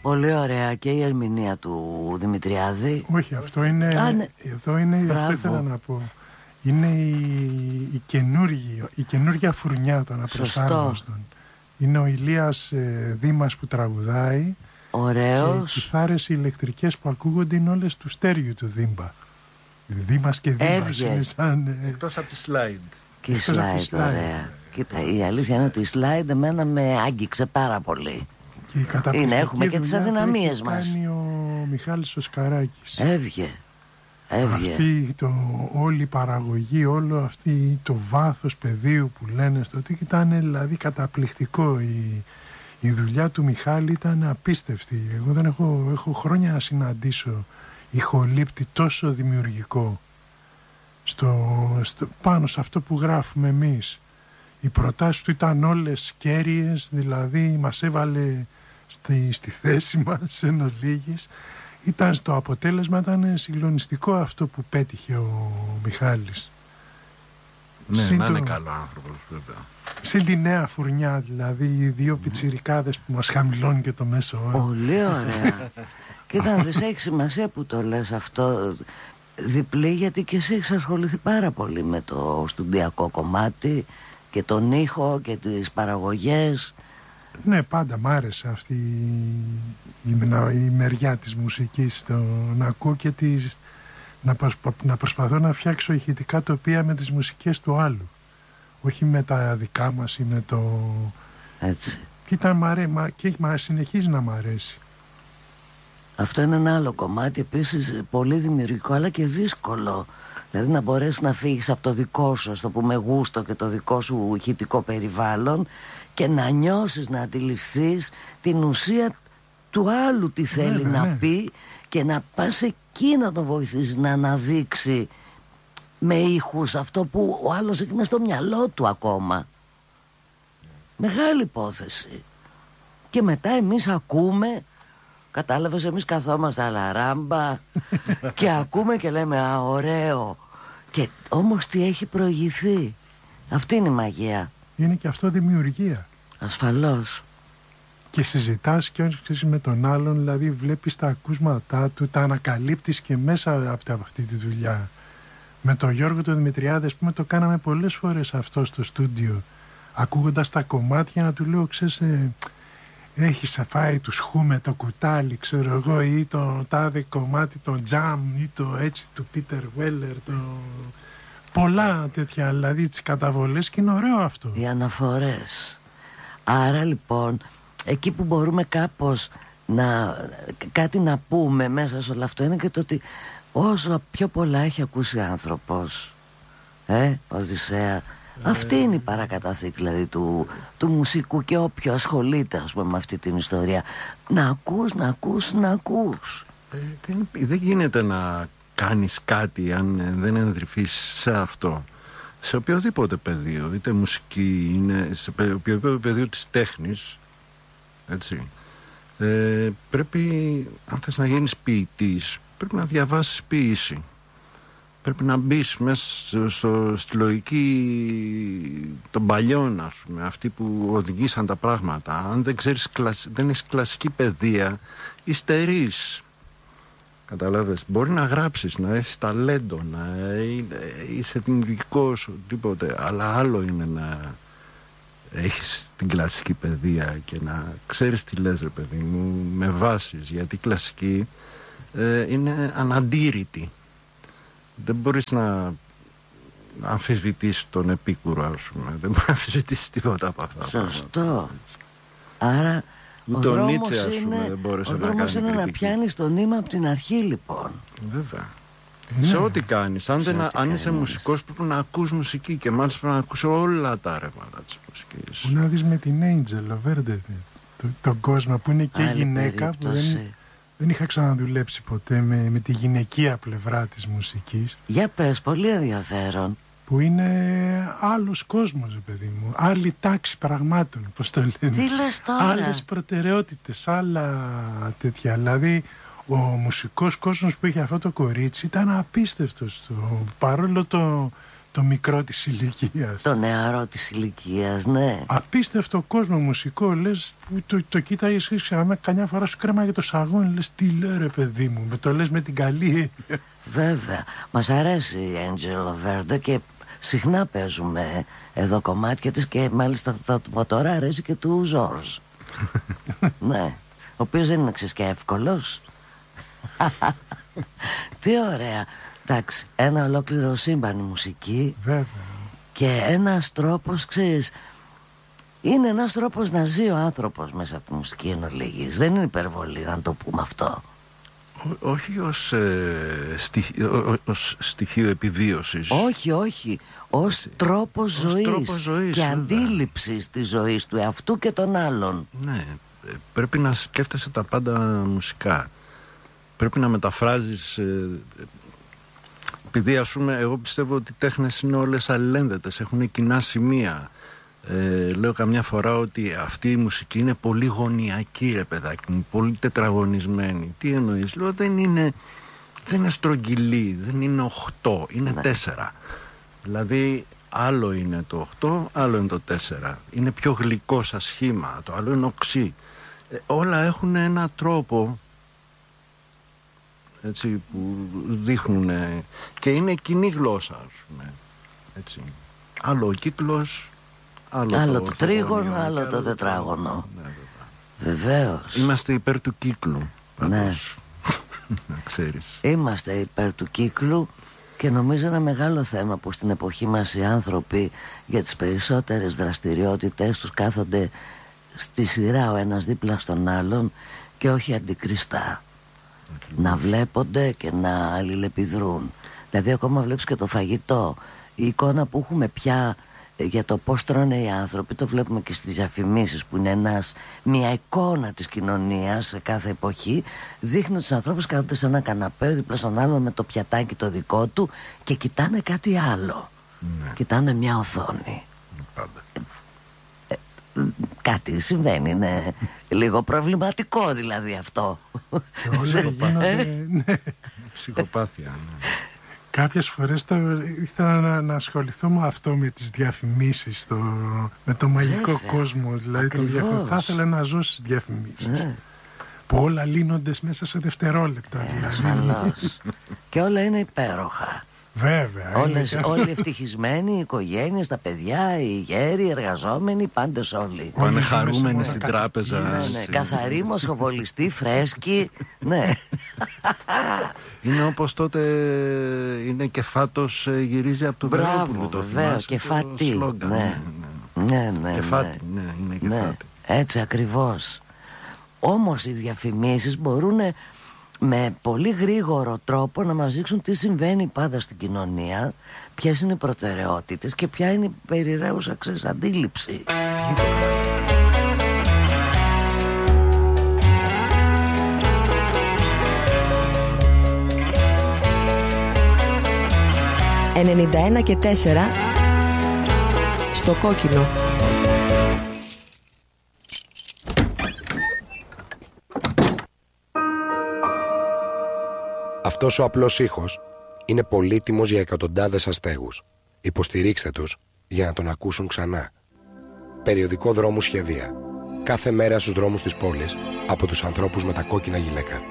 Πολύ ωραία και η ερμηνεία του Δημητριάδη. Όχι, αυτό είναι. Εδώ είναι. Αυτό ήθελα να πω. Είναι η καινούργια φουρνιά των Απροσάρμοστων. Είναι ο Ηλίας Δήμας που τραγουδάει. Ωραίος. Και οι κιθάρες οι ηλεκτρικές που ακούγονται είναι όλες του Στέριου του Δήμπα. Δήμας και Δήμας είναι σαν... Εκτός από τη slide. Και η slide, ωραία. Κοίτα, η αλήθεια είναι ότι η slide εμένα με άγγιξε πάρα πολύ. Είναι, έχουμε και τις αδυναμίες μας. Κάνει ο Μιχάλης ο Σκαράκης. Έβγε. Αυτή όλη η παραγωγή, όλο αυτή το βάθος πεδίου που λένε στο ότι ήταν δηλαδή καταπληκτικό. Η δουλειά του Μιχάλη ήταν απίστευτη. Εγώ δεν έχω χρόνια να συναντήσω ηχολήπτη τόσο δημιουργικό πάνω σε αυτό που γράφουμε εμείς. Οι προτάσεις του ήταν όλες κέρυες, δηλαδή μας έβαλε στη θέση μας εν ολίγης. Το αποτέλεσμα ήταν συγκλονιστικό αυτό που πέτυχε ο Μιχάλης. Ναι, να είναι καλό άνθρωπος βέβαια. Συν τη νέα φουρνιά, δηλαδή οι δύο πιτσιρικάδες που μας χαμηλώνουν και το μέσο όρο. Πολύ ωραία. Κοίτα, δεν έχει σημασία που το λες αυτό διπλή, γιατί και εσύ έχεις ασχοληθεί πάρα πολύ με το στουντιακό κομμάτι και τον ήχο και τις παραγωγές. Ναι, πάντα μ' άρεσε αυτή η μεριά της μουσικής, να ακούω και να προσπαθώ να φτιάξω ηχητικά τοπία με τις μουσικές του άλλου, όχι με τα δικά μας ή με το... Έτσι. Και συνεχίζει να μ' αρέσει. Αυτό είναι ένα άλλο κομμάτι επίσης πολύ δημιουργικό αλλά και δύσκολο. Δηλαδή να μπορέσεις να φύγεις από το δικό σου, ας το πούμε, γούστο και το δικό σου ηχητικό περιβάλλον και να νιώσεις, να αντιληφθείς την ουσία του άλλου τι θέλει να πει και να πας εκεί να τον βοηθήσεις να αναδείξει με ήχους αυτό που ο άλλος έχει μες στο μυαλό του ακόμα. Μεγάλη υπόθεση. Και μετά εμείς ακούμε, κατάλαβες, εμείς καθόμαστε αλαράμπα και ακούμε και λέμε «Α, ωραίο». Και όμως τι έχει προηγηθεί. Αυτή είναι η μαγεία. Είναι και αυτό δημιουργία. Ασφαλώς. Και συζητάς και όχι με τον άλλον, δηλαδή βλέπεις τα ακούσματά του, τα ανακαλύπτεις και μέσα από αυτή τη δουλειά. Με τον Γιώργο τον Δημητριάδη, ας πούμε, το κάναμε πολλές φορές αυτό στο στούντιο. Ακούγοντας τα κομμάτια να του λέω, ξέρεις, έχεις φάει του Σχούμε το κουτάλι, ξέρω εγώ, ή το τάδε κομμάτι, το Jam, ή το έτσι του Πίτερ Βέλλερ, πολλά τέτοια, δηλαδή τις καταβολές, και είναι ωραίο αυτό. Οι αναφορές. Άρα λοιπόν, εκεί που μπορούμε κάπως κάτι να πούμε μέσα σε όλο αυτό είναι και το ότι όσο πιο πολλά έχει ακούσει ο άνθρωπος, Οδυσσέα, αυτή είναι η παρακαταθήκη δηλαδή του μουσικού, και όποιο ασχολείται, ας πούμε, με αυτή την ιστορία, να ακούς. Δεν γίνεται να κάνεις κάτι αν δεν ενδρυφείς σε αυτό, σε οποιοδήποτε πεδίο, είτε μουσική είναι, σε οποιοδήποτε πεδίο της τέχνης, έτσι. Πρέπει, αν θες να γίνεις ποιητής, πρέπει να διαβάσεις ποίηση. Πρέπει να μπεις μέσα στη λογική των παλιών, ας πούμε, αυτοί που οδηγήσαν τα πράγματα. Αν δεν έχεις κλασική παιδεία, υστερείς. Καταλάβες, μπορεί να γράψεις, να έχεις ταλέντο, να είσαι δημιουργικός, οτιδήποτε, αλλά άλλο είναι να έχεις την κλασική παιδεία και να ξέρεις τι λες, ρε παιδί μου, με βάσεις, γιατί η κλασική είναι αναντήρητη. Δεν μπορείς να αμφισβητήσεις τον Επίκουρο, ας πούμε. Δεν μπορείς να αμφισβητήσεις τίποτα από αυτά. Σωστό. Άρα ο δρόμος είναι να πιάνεις το νήμα από την αρχή, λοιπόν. Βέβαια. Σε ό,τι κάνεις. Αν είσαι μουσικός, πρέπει να ακούς μουσική, και μάλιστα πρέπει να ακούς όλα τα ρεύματα της μουσικής. Που να δεις με την Angel Verde τον κόσμο που είναι και γυναίκα, που δεν είχα ξαναδουλέψει ποτέ με τη γυναικεία πλευρά της μουσικής. Για πες, πολύ ενδιαφέρον. Που είναι άλλος κόσμος, παιδί μου. Άλλη τάξη πραγμάτων, πώς το λένε. Τι λες τώρα? Άλλες προτεραιότητες, άλλα τέτοια. Δηλαδή, ο μουσικός κόσμος που είχε αυτό το κορίτσι ήταν απίστευτος. Παρόλο το μικρό της ηλικίας. Το νεαρό της ηλικίας, ναι. Απίστευτο κόσμο μουσικό, λες, που το κοίταγες, καμιά φορά σου κρέμαγε το σαγόνι, λες, τι λέω ρε παιδί μου, το λες με την καλή έννοια. Βέβαια, μας αρέσει η Angela Verde και συχνά παίζουμε εδώ κομμάτια της και μάλιστα θα του πω τώρα αρέσει και του Ζόρζ. Ναι, ο οποίος δεν είναι και εύκολος. Τι ωραία. Εντάξει, ένα ολόκληρο σύμπαν η μουσική. Βέβαια. Και ένας τρόπος, ξέρεις, είναι ένας τρόπος να ζει ο άνθρωπος μέσα από τη μουσική εν ολίγης. Δεν είναι υπερβολή να το πούμε αυτό. Όχι ως στοιχείο επιβίωσης. Όχι. Ως τρόπος ζωής και αντίληψης της ζωής του εαυτού και των άλλων. Ναι, πρέπει να σκέφτεσαι τα πάντα μουσικά. Πρέπει να μεταφράζεις. Επειδή ας πούμε, εγώ πιστεύω ότι οι τέχνες είναι όλες αλληλένδετες, έχουν κοινά σημεία. Λέω καμιά φορά ότι αυτή η μουσική είναι πολύ γωνιακή, ρε παιδάκι μου, πολύ τετραγωνισμένη. Τι εννοείς? Λέω δεν είναι στρογγυλή, δεν είναι 8, είναι 4. Δηλαδή άλλο είναι το 8, άλλο είναι το 4. Είναι πιο γλυκό σαν σχήμα, το άλλο είναι οξύ. Όλα έχουν ένα τρόπο, έτσι, που δείχνουν και είναι κοινή γλώσσα, ας πούμε, έτσι. Άλλο ο κύκλος, άλλο το τρίγωνο, άλλο το τετράγωνο. Ναι, βεβαίως. Είμαστε υπέρ του κύκλου, πάντως, ναι. Να ξέρεις. Είμαστε υπέρ του κύκλου και νομίζω ένα μεγάλο θέμα που στην εποχή μας οι άνθρωποι για τις περισσότερες δραστηριότητες τους κάθονται στη σειρά ο ένας δίπλα στον άλλον και όχι αντικριστά. Να βλέπονται και να αλληλεπιδρούν. Δηλαδή ακόμα βλέπεις και το φαγητό. Η εικόνα που έχουμε πια για το πώς τρώνε οι άνθρωποι, το βλέπουμε και στις διαφημίσεις που είναι μια εικόνα της κοινωνίας σε κάθε εποχή. Δείχνει τους ανθρώπους κάθονται σε ένα καναπέ δίπλα στον άλλον με το πιατάκι το δικό του και κοιτάνε κάτι άλλο. Ναι. Κοιτάνε μια οθόνη. Πάντα. Κάτι συμβαίνει, είναι λίγο προβληματικό δηλαδή αυτό. Όλα γίνονται, ναι. Ψυχοπάθεια, ναι. Κάποιες φορές ήθελα να ασχοληθώ με αυτό, με τις διαφημίσεις, με το μαγικό κόσμο. Δηλαδή θα ήθελα να ζω στις διαφημίσεις. Που όλα λύνονται μέσα σε δευτερόλεπτα. Δηλαδή. Και όλα είναι υπέροχα. Βέβαια. Όλοι ευτυχισμένοι, οι οικογένειες, τα παιδιά, οι γέροι, οι εργαζόμενοι, πάντες όλοι. Πάνε χαρούμενοι στην τράπεζα. Ναι. Καθαροί, μοσχοβολιστοί, φρέσκοι. Ναι. Είναι όπως τότε είναι και φάτος γυρίζει από το Βερόπουλο. Βέβαια, και φάτι. Ναι. Και φάτι, ναι, είναι και φάτι. Έτσι ακριβώς. Όμως οι διαφημίσεις μπορούν με πολύ γρήγορο τρόπο να μας δείξουν τι συμβαίνει πάντα στην κοινωνία, ποιες είναι οι προτεραιότητες και ποια είναι η περιραίουσα αντίληψη. «91,4» στο κόκκινο. Αυτός ο απλός ήχος είναι πολύτιμος για εκατοντάδες αστέγους. Υποστηρίξτε τους για να τον ακούσουν ξανά. Περιοδικό Δρόμου Σχεδία. Κάθε μέρα στους δρόμους της πόλης από τους ανθρώπους με τα κόκκινα γυλαίκα.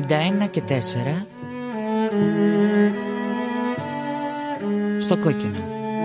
«91,4» στο κόκκινο.